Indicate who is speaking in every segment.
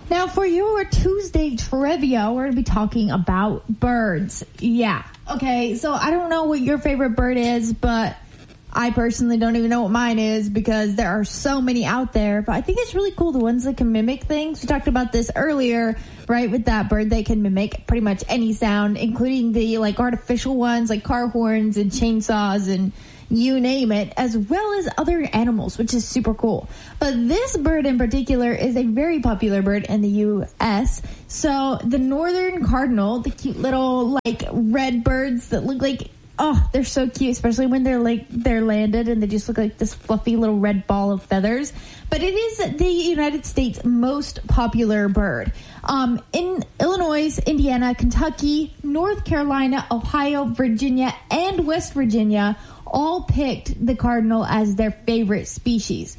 Speaker 1: Now, for your Tuesday trivia, we're going to be talking about birds. Yeah. Okay, so I don't know what your favorite bird is, but I personally don't even know what mine is because there are so many out there. But I think it's really cool, the ones that can mimic things. We talked about this earlier, right, with that bird. They can mimic pretty much any sound, including the, like, artificial ones, like car horns and chainsaws and you name it, as well as other animals, which is super cool. But this bird in particular is a very popular bird in the U.S. So the northern cardinal, the cute little, like, red birds that look like, oh, they're so cute, especially when they're landed and they just look like this fluffy little red ball of feathers. But it is the United States' most popular bird. In Illinois, Indiana, Kentucky, North Carolina, Ohio, Virginia, and West Virginia all picked the cardinal as their favorite species.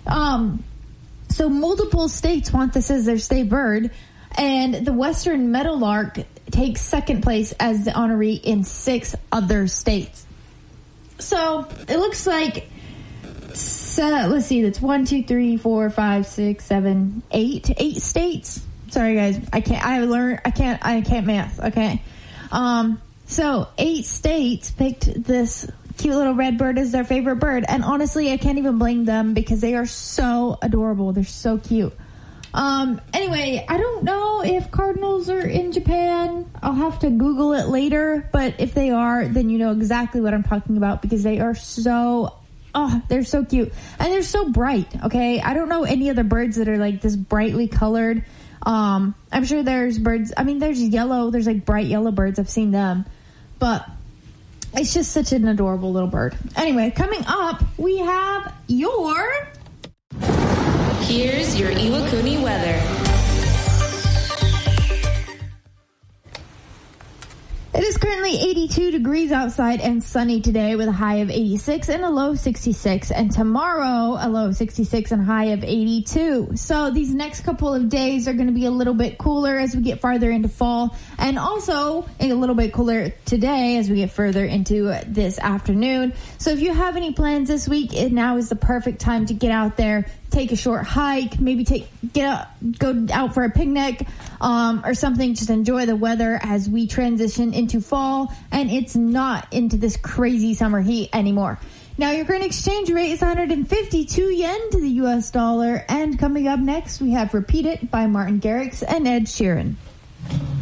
Speaker 1: So multiple states want this as their state bird, and the western meadowlark takes second place as the honoree in 6 other states. So it looks like, let's see, that's 1, 2, 3, 4, 5, 6, 7, 8 states. Sorry guys, I can't math, okay? So 8 states picked this cute little red bird as their favorite bird, and honestly, I can't even blame them because they are so adorable. They're so cute. Anyway, I don't know if cardinals are in Japan. I'll have to Google it later, but if they are, then you know exactly what I'm talking about because they are they're so cute. And they're so bright, okay? I don't know any other birds that are like this brightly colored. I'm sure there's birds, there's yellow, there's like bright yellow birds, I've seen them, but it's just such an adorable little bird. Anyway, coming up, we have
Speaker 2: Here's your Iwakuni weather.
Speaker 1: It is currently 82 degrees outside and sunny today with a high of 86 and a low of 66. And tomorrow, a low of 66 and a high of 82. So these next couple of days are going to be a little bit cooler as we get farther into fall. And also a little bit cooler today as we get further into this afternoon. So if you have any plans this week, now is the perfect time to get out there, take a short hike, maybe go out for a picnic, or something. Just enjoy the weather as we transition into fall and it's not into this crazy summer heat anymore. Now your current exchange rate is 152 yen to the US dollar, and coming up next we have Repeat It by Martin Garrix and Ed Sheeran.